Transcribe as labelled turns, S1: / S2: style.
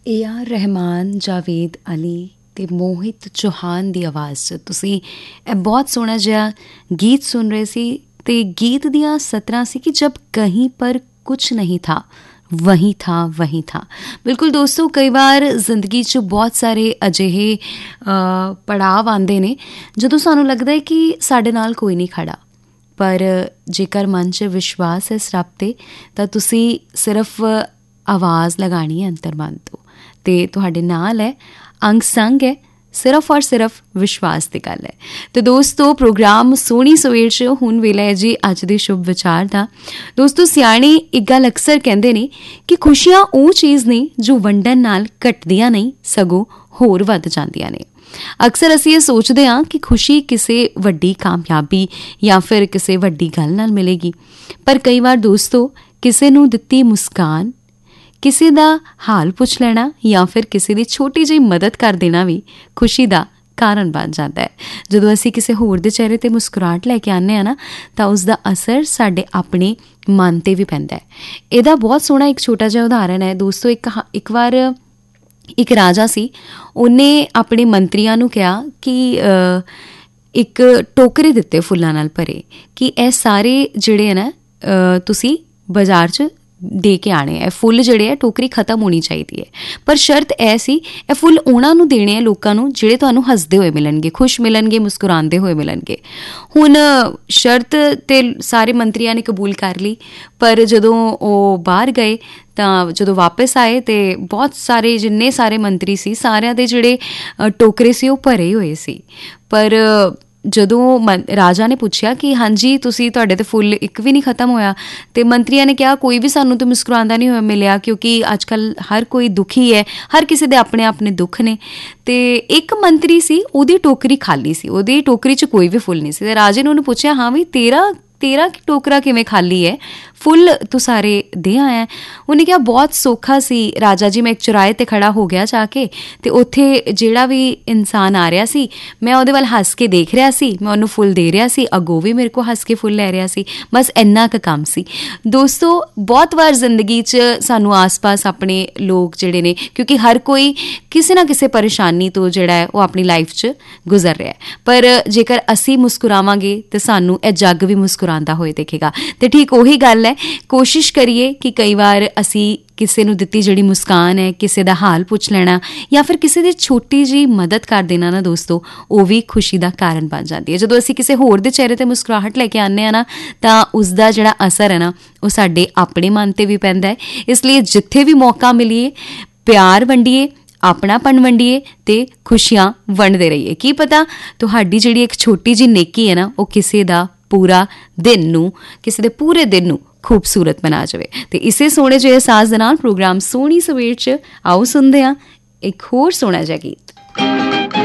S1: AR Rahman, Javed Ali ਅਤੇ ਮੋਹਿਤ ਚੌਹਾਨ ਦੀ ਆਵਾਜ਼ 'ਚ ਤੁਸੀਂ ਇਹ ਬਹੁਤ ਸੋਹਣਾ ਜਿਹਾ ਗੀਤ ਸੁਣ ਰਹੇ ਸੀ। ਅਤੇ ਗੀਤ ਦੀਆਂ ਸਤਰਾਂ ਸੀ ਕਿ ਜਬ ਕਹੀਂ ਪਰ ਕੁਛ ਨਹੀਂ ਥਾ ਵਹੀਂ ਥਾ ਵਹੀਂ ਥਾ। ਬਿਲਕੁਲ ਦੋਸਤੋ, ਕਈ ਵਾਰ ਜ਼ਿੰਦਗੀ 'ਚ ਬਹੁਤ ਸਾਰੇ ਅਜਿਹੇ ਪੜਾਵ ਆਉਂਦੇ ਨੇ ਜਦੋਂ ਸਾਨੂੰ ਲੱਗਦਾ ਹੈ ਕਿ ਸਾਡੇ ਨਾਲ ਕੋਈ ਨਹੀਂ ਖੜ੍ਹਾ, ਪਰ ਜੇਕਰ ਮਨ 'ਚ ਵਿਸ਼ਵਾਸ ਹੈ ਇਸ ਰੱਬ 'ਤੇ ਤਾਂ ਤੁਸੀਂ ਸਿਰਫ ਆਵਾਜ਼ ਲਗਾਉਣੀ ਹੈ ਅੰਤਰਮਨ ਤੋਂ ਅਤੇ ਤੁਹਾਡੇ ਨਾਲ ਹੈ, ਅੰਗ ਸੰਗ ਹੈ, ਸਿਰਫ ਔਰ ਸਿਰਫ ਵਿਸ਼ਵਾਸ ਦੀ ਗੱਲ ਹੈ। ਅਤੇ ਦੋਸਤੋ, ਪ੍ਰੋਗਰਾਮ ਸੋਹਣੀ ਸਵੇਰ 'ਚ ਹੁਣ ਵੇਲਾ ਹੈ ਜੀ ਅੱਜ ਦੇ ਸ਼ੁਭ ਵਿਚਾਰ ਦਾ। ਦੋਸਤੋ, ਸਿਆਣੇ ਇੱਕ ਗੱਲ ਅਕਸਰ ਕਹਿੰਦੇ ਨੇ ਕਿ ਖੁਸ਼ੀਆਂ ਉਹ ਚੀਜ਼ ਨੇ ਜੋ ਵੰਡਣ ਨਾਲ ਘਟਦੀਆਂ ਨਹੀਂ ਸਗੋਂ ਹੋਰ ਵੱਧ ਜਾਂਦੀਆਂ ਨੇ। ਅਕਸਰ ਅਸੀਂ ਇਹ ਸੋਚਦੇ ਹਾਂ ਕਿ ਖੁਸ਼ੀ ਕਿਸੇ ਵੱਡੀ ਕਾਮਯਾਬੀ ਜਾਂ ਫਿਰ ਕਿਸੇ ਵੱਡੀ ਗੱਲ ਨਾਲ ਮਿਲੇਗੀ, ਪਰ ਕਈ ਵਾਰ ਦੋਸਤੋ ਕਿਸੇ ਨੂੰ ਦਿੱਤੀ ਮੁਸਕਾਨ, ਕਿਸੇ ਦਾ ਹਾਲ ਪੁੱਛ ਲੈਣਾ ਜਾਂ ਫਿਰ ਕਿਸੇ ਦੀ ਛੋਟੀ ਜਿਹੀ ਮਦਦ ਕਰ ਦੇਣਾ ਵੀ ਖੁਸ਼ੀ ਦਾ ਕਾਰਨ ਬਣ ਜਾਂਦਾ ਹੈ। ਜਦੋਂ ਅਸੀਂ ਕਿਸੇ ਹੋਰ ਦੇ ਚਿਹਰੇ 'ਤੇ ਮੁਸਕਰਾਹਟ ਲੈ ਕੇ ਆਉਂਦੇ ਹਾਂ ਨਾ, ਤਾਂ ਉਸ ਦਾ ਅਸਰ ਸਾਡੇ ਆਪਣੇ ਮਨ 'ਤੇ ਵੀ ਪੈਂਦਾ ਹੈ। ਇਹਦਾ ਬਹੁਤ ਸੋਹਣਾ ਇੱਕ ਛੋਟਾ ਜਿਹਾ ਉਦਾਹਰਨ ਹੈ ਦੋਸਤੋ। ਇੱਕ ਵਾਰ ਇੱਕ ਰਾਜਾ ਸੀ, ਉਹਨੇ ਆਪਣੇ ਮੰਤਰੀਆਂ ਨੂੰ ਕਿਹਾ ਕਿ ਇੱਕ ਟੋਕਰੇ ਦਿੱਤੇ ਫੁੱਲਾਂ ਨਾਲ ਭਰੇ ਕਿ ਇਹ ਸਾਰੇ ਜਿਹੜੇ ਹੈ ਨਾ ਤੁਸੀਂ ਬਾਜ਼ਾਰ 'ਚ ਦੇ ਕੇ ਆਉਣੇ ਹੈ। ਫੁੱਲ ਜਿਹੜੇ ਹੈ ਟੋਕਰੀ ਖਤਮ ਹੋਣੀ ਚਾਹੀਦੀ ਹੈ, ਪਰ ਸ਼ਰਤ ਇਹ ਸੀ ਇਹ ਫੁੱਲ ਉਹਨਾਂ ਨੂੰ ਦੇਣੇ ਆ ਲੋਕਾਂ ਨੂੰ ਜਿਹੜੇ ਤੁਹਾਨੂੰ ਹੱਸਦੇ ਹੋਏ ਮਿਲਣਗੇ, ਖੁਸ਼ ਮਿਲਣਗੇ, ਮੁਸਕਰਾਉਂਦੇ ਹੋਏ ਮਿਲਣਗੇ। ਹੁਣ ਸ਼ਰਤ ਤੇ ਸਾਰੇ ਮੰਤਰੀਆਂ ਨੇ ਕਬੂਲ ਕਰ ਲਈ, ਪਰ ਜਦੋਂ ਉਹ ਬਾਹਰ ਗਏ ਤਾਂ ਜਦੋਂ ਵਾਪਸ ਆਏ ਤੇ ਬਹੁਤ ਸਾਰੇ ਜਿੰਨੇ ਸਾਰੇ ਮੰਤਰੀ ਸੀ ਸਾਰਿਆਂ ਦੇ ਜਿਹੜੇ ਟੋਕਰੇ ਸੀ ਉਹ ਭਰੇ ਹੋਏ ਸੀ। ਪਰ ਜਦੋਂ ਰਾਜਾ ਨੇ ਪੁੱਛਿਆ ਕਿ ਹਾਂਜੀ ਤੁਹਾਡੇ ਤਾਂ ਫੁੱਲ ਇੱਕ ਵੀ ਨਹੀਂ ਖਤਮ ਹੋਇਆ, ਅਤੇ ਮੰਤਰੀਆਂ ਨੇ ਕਿਹਾ ਕੋਈ ਵੀ ਸਾਨੂੰ ਤਾਂ ਮੁਸਕਰਾਉਂਦਾ ਨਹੀਂ ਹੋਇਆ ਮਿਲਿਆ, ਕਿਉਂਕਿ ਅੱਜ ਕੱਲ੍ਹ ਹਰ ਕੋਈ ਦੁਖੀ ਹੈ, ਹਰ ਕਿਸੇ ਦੇ ਆਪਣੇ ਆਪਣੇ ਦੁੱਖ ਨੇ। ਅਤੇ ਇੱਕ ਮੰਤਰੀ ਸੀ, ਉਹਦੀ ਟੋਕਰੀ ਖਾਲੀ ਸੀ, ਉਹਦੀ ਟੋਕਰੀ 'ਚ ਕੋਈ ਵੀ ਫੁੱਲ ਨਹੀਂ ਸੀ। ਅਤੇ ਰਾਜੇ ਨੇ ਉਹਨੂੰ ਪੁੱਛਿਆ ਹਾਂ ਵੀ ਤੇਰਾ ਟੋਕਰਾ ਕਿਵੇਂ ਖਾਲੀ ਹੈ, ਫੁੱਲ ਤੂੰ ਸਾਰੇ ਦੇ ਆਇਆ। ਉਹਨੇ ਕਿਹਾ ਬਹੁਤ ਸੌਖਾ ਸੀ ਰਾਜਾ ਜੀ, ਮੈਂ ਇੱਕ ਚੁਰਾਹੇ 'ਤੇ ਖੜ੍ਹਾ ਹੋ ਗਿਆ ਜਾ ਕੇ, ਅਤੇ ਉੱਥੇ ਜਿਹੜਾ ਵੀ ਇਨਸਾਨ ਆ ਰਿਹਾ ਸੀ ਮੈਂ ਉਹਦੇ ਵੱਲ ਹੱਸ ਕੇ ਦੇਖ ਰਿਹਾ ਸੀ, ਮੈਂ ਉਹਨੂੰ ਫੁੱਲ ਦੇ ਰਿਹਾ ਸੀ, ਅੱਗੋਂ ਵੀ ਮੇਰੇ ਕੋਲ ਹੱਸ ਕੇ ਫੁੱਲ ਲੈ ਰਿਹਾ ਸੀ, ਬਸ ਇੰਨਾ ਕੁ ਕੰਮ ਸੀ। ਦੋਸਤੋ, ਬਹੁਤ ਵਾਰ ਜ਼ਿੰਦਗੀ 'ਚ ਸਾਨੂੰ ਆਸ-ਪਾਸ ਆਪਣੇ ਲੋਕ ਜਿਹੜੇ ਨੇ, ਕਿਉਂਕਿ ਹਰ ਕੋਈ ਕਿਸੇ ਨਾ ਕਿਸੇ ਪਰੇਸ਼ਾਨੀ ਤੋਂ ਜਿਹੜਾ ਹੈ ਉਹ ਆਪਣੀ ਲਾਈਫ 'ਚ ਗੁਜ਼ਰ ਰਿਹਾ, ਪਰ ਜੇਕਰ ਅਸੀਂ ਮੁਸਕਰਾਵਾਂਗੇ ਤਾਂ ਸਾਨੂੰ ਇਹ ਜੱਗ ਵੀ ਮੁਸਕਰਾਉਂਦਾ ਹੋਏ ਦੇਖੇਗਾ। ਅਤੇ ਠੀਕ ਉਹੀ ਗੱਲ ਹੈ, ਕੋਸ਼ਿਸ਼ ਕਰੀਏ ਕਿ ਕਈ ਵਾਰ ਅਸੀਂ ਕਿਸੇ ਨੂੰ ਦਿੱਤੀ ਜਿਹੜੀ ਮੁਸਕਾਨ ਹੈ, ਕਿਸੇ ਦਾ ਹਾਲ ਪੁੱਛ ਲੈਣਾ ਜਾਂ ਫਿਰ ਕਿਸੇ ਦੀ ਛੋਟੀ ਜਿਹੀ ਮਦਦ ਕਰ ਦੇਣਾ ਨਾ ਦੋਸਤੋ, ਉਹ ਵੀ ਖੁਸ਼ੀ ਦਾ ਕਾਰਨ ਬਣ ਜਾਂਦੀ ਹੈ। ਜਦੋਂ ਅਸੀਂ ਕਿਸੇ ਹੋਰ ਦੇ ਚਿਹਰੇ 'ਤੇ ਮੁਸਕਰਾਹਟ ਲੈ ਕੇ ਆਉਂਦੇ ਹਾਂ ਨਾ, ਤਾਂ ਉਸ ਦਾ ਜਿਹੜਾ ਅਸਰ ਹੈ ਨਾ ਉਹ ਸਾਡੇ ਆਪਣੇ ਮਨ 'ਤੇ ਵੀ ਪੈਂਦਾ ਹੈ। ਇਸ ਲਈ ਜਿੱਥੇ ਵੀ ਮੌਕਾ ਮਿਲੀਏ ਪਿਆਰ ਵੰਡੀਏ, ਆਪਣਾਪਣ ਵੰਡੀਏ ਅਤੇ ਖੁਸ਼ੀਆਂ ਵੰਡਦੇ ਰਹੀਏ। ਕੀ ਪਤਾ ਤੁਹਾਡੀ ਜਿਹੜੀ ਇੱਕ ਛੋਟੀ ਜਿਹੀ ਨੇਕੀ ਹੈ ਨਾ ਉਹ ਕਿਸੇ ਦਾ ਪੂਰਾ ਦਿਨ ਨੂੰ, ਕਿਸੇ ਦੇ ਪੂਰੇ ਦਿਨ ਨੂੰ ਖੂਬਸੂਰਤ ਬਣਾ ਜਾਵੇ। ਅਤੇ ਇਸੇ ਸੋਹਣੇ ਜਿਹੇ ਅਹਿਸਾਸ ਦੇ ਨਾਲ ਪ੍ਰੋਗਰਾਮ ਸੋਹਣੀ ਸਵੇਰ 'ਚ ਆਓ ਸੁਣਦੇ ਹਾਂ ਇੱਕ ਹੋਰ ਸੋਹਣਾ ਜਿਹਾ ਗੀਤ।